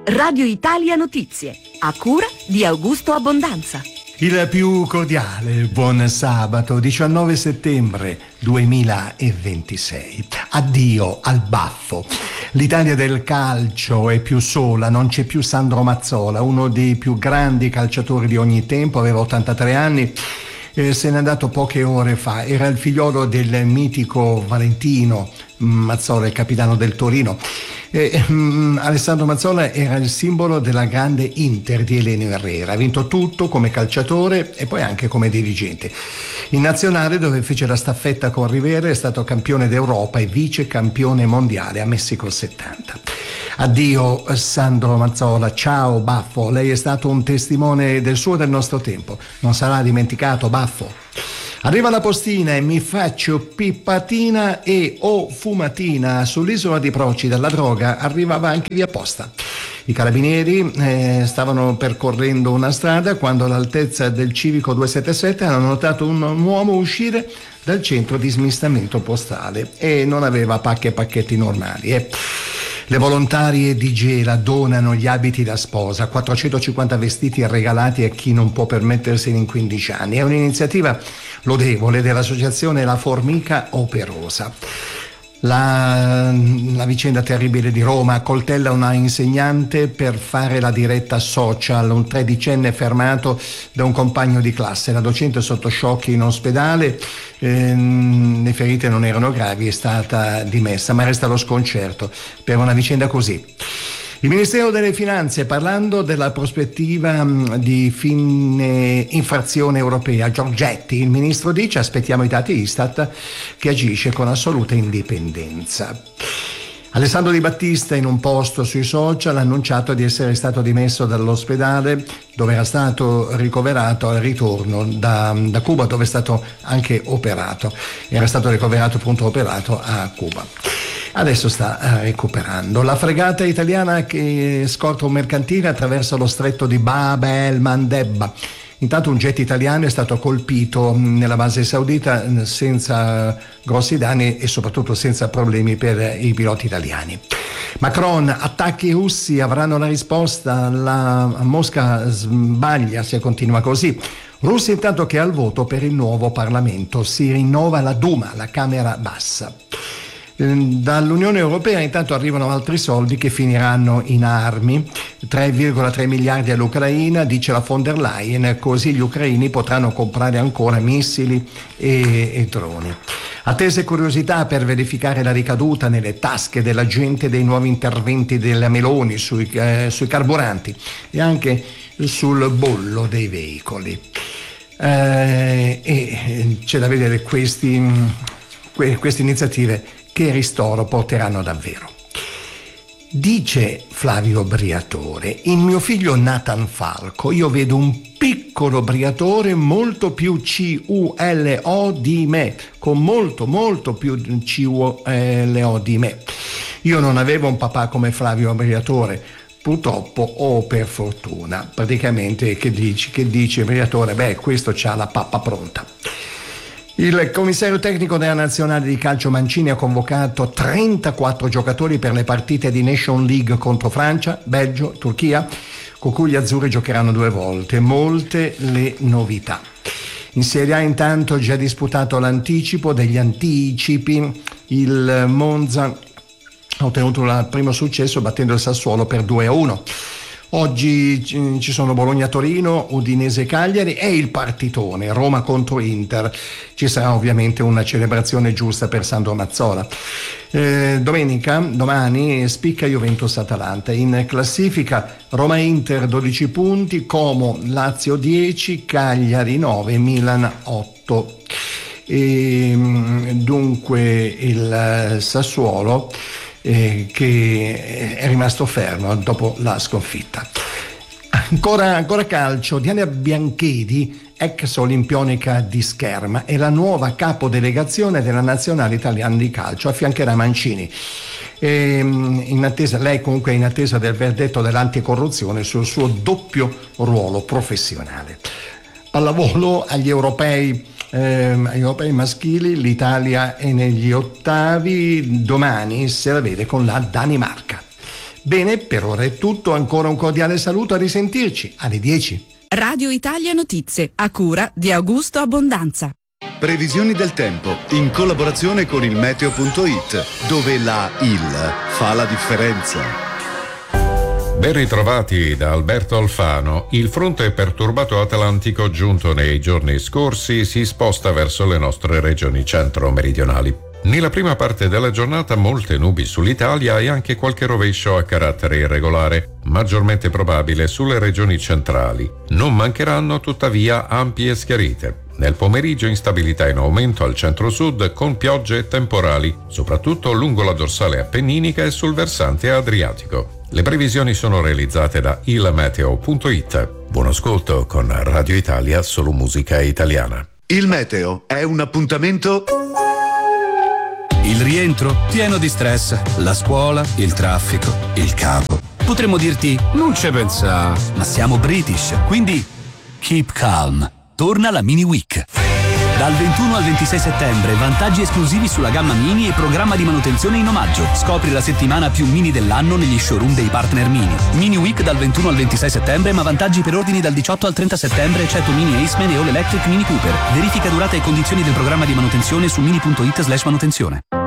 Radio Italia Notizie, a cura di Augusto Abbondanza. Il più cordiale buon sabato 19 settembre 2026. Addio al baffo. L'Italia del calcio è più sola, non c'è più Sandro Mazzola, uno dei più grandi calciatori di ogni tempo, aveva 83 anni. Se n'è andato poche ore fa, era il figliolo del mitico Valentino Mazzola, il capitano del Torino. Alessandro Mazzola era il simbolo della grande Inter di Elenio Herrera, ha vinto tutto come calciatore e poi anche come dirigente. In nazionale, dove fece la staffetta con Rivera, è stato campione d'Europa e vice campione mondiale a Messico 70. Addio Sandro Mazzola, ciao Baffo, lei è stato un testimone del suo e del nostro tempo, non sarà dimenticato Baffo. Arriva la postina e mi faccio pippatina e o fumatina. Sull'isola di Procida la droga arrivava anche via posta. I carabinieri stavano percorrendo una strada quando all'altezza del civico 277 hanno notato un uomo uscire dal centro di smistamento postale e non aveva pacche e pacchetti normali. Le volontarie di Gela donano gli abiti da sposa, 450 vestiti regalati a chi non può permetterseli in 15 anni. È un'iniziativa lodevole dell'associazione La Formica Operosa. La vicenda terribile di Roma: accoltella una insegnante per fare la diretta social, un 13enne fermato da un compagno di classe, la docente sotto shock in ospedale, le ferite non erano gravi, è stata dimessa, ma resta lo sconcerto per una vicenda così. Il Ministero delle Finanze, parlando della prospettiva di fine infrazione europea, Giorgetti, il ministro dice: aspettiamo i dati Istat, che agisce con assoluta indipendenza. Alessandro Di Battista, in un post sui social, ha annunciato di essere stato dimesso dall'ospedale dove era stato ricoverato al ritorno da Cuba, dove è stato anche operato. Era stato ricoverato, appunto, operato a Cuba. Adesso sta recuperando. La fregata italiana che scorta un mercantile attraverso lo stretto di Bab el-Mandeb. Intanto un jet italiano è stato colpito nella base saudita senza grossi danni e soprattutto senza problemi per i piloti italiani. Macron: attacchi russi avranno la risposta, la Mosca sbaglia se continua così. Russia intanto che al voto per il nuovo Parlamento, si rinnova la Duma, la Camera bassa. Dall'Unione Europea intanto arrivano altri soldi che finiranno in armi, 3,3 miliardi all'Ucraina, dice la von der Leyen, così gli ucraini potranno comprare ancora missili e droni. Attese curiosità per verificare la ricaduta nelle tasche della gente dei nuovi interventi della Meloni sui carburanti e anche sul bollo dei veicoli. E c'è da vedere queste iniziative che ristoro porteranno davvero. Dice Flavio Briatore: in mio figlio Nathan Falco io vedo un piccolo Briatore molto più CULO di me, con molto più CULO di me. Io non avevo un papà come Flavio Briatore, purtroppo o per fortuna. Praticamente che dice Briatore? Beh, questo c'ha la pappa pronta. Il commissario tecnico della nazionale di calcio Mancini ha convocato 34 giocatori per le partite di Nation League contro Francia, Belgio, Turchia, con cui gli azzurri giocheranno 2 volte. Molte le novità. In Serie A intanto già disputato l'anticipo degli anticipi. Il Monza ha ottenuto il primo successo battendo il Sassuolo per 2-1. Oggi ci sono Bologna-Torino, Udinese-Cagliari e il partitone Roma contro Inter. Ci sarà ovviamente una celebrazione giusta per Sandro Mazzola. Domani spicca Juventus-Atalanta. In classifica Roma-Inter 12 punti, Como-Lazio 10, Cagliari 9, Milan 8. Dunque il Sassuolo che è rimasto fermo dopo la sconfitta. Ancora calcio. Diana Bianchedi, ex olimpionica di Scherma, è la nuova capodelegazione della nazionale italiana di calcio, affiancherà Mancini. Lei comunque è in attesa del verdetto dell'anticorruzione sul suo doppio ruolo professionale. Pallavolo agli europei maschili, l'Italia è negli ottavi, domani se la vede con la Danimarca. Bene, per ora è tutto, ancora un cordiale saluto, a risentirci alle 10. Radio Italia Notizie, a cura di Augusto Abbondanza. Previsioni del tempo in collaborazione con il meteo.it, dove la IL fa la differenza. Ben ritrovati da Alberto Alfano. Il fronte perturbato atlantico giunto nei giorni scorsi si sposta verso le nostre regioni centro-meridionali. Nella prima parte della giornata molte nubi sull'Italia e anche qualche rovescio a carattere irregolare, maggiormente probabile sulle regioni centrali. Non mancheranno tuttavia ampie schiarite. Nel pomeriggio instabilità in aumento al centro-sud con piogge e temporali, soprattutto lungo la dorsale appenninica e sul versante adriatico. Le previsioni sono realizzate da ilmeteo.it. Buon ascolto con Radio Italia, solo musica italiana. Il meteo è un appuntamento. Il rientro pieno di stress, la scuola, il traffico, il capo. Potremmo dirti non ci pensa, ma siamo British, quindi keep calm. Torna la Mini Week. Dal 21 al 26 settembre, vantaggi esclusivi sulla gamma Mini e programma di manutenzione in omaggio. Scopri la settimana più Mini dell'anno negli showroom dei partner Mini. Mini Week dal 21 al 26 settembre, ma vantaggi per ordini dal 18 al 30 settembre, eccetto Mini Aceman e All Electric Mini Cooper. Verifica durata e condizioni del programma di manutenzione su mini.it/manutenzione.